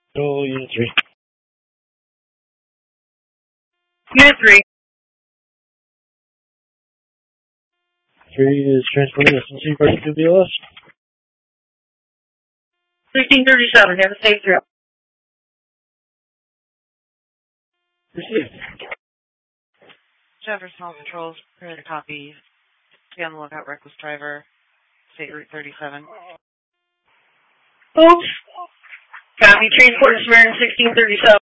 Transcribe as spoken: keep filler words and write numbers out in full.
Oh, Unit three. Unit three. three is transporting S N C party to B L S. sixteen thirty-seven, have a safe trip. Received. Jefferson Hall Patrols, prepared to copy. Be on the lookout, reckless driver, State Route thirty-seven. Oops. Copy, transport to Samaritan sixteen thirty-seven.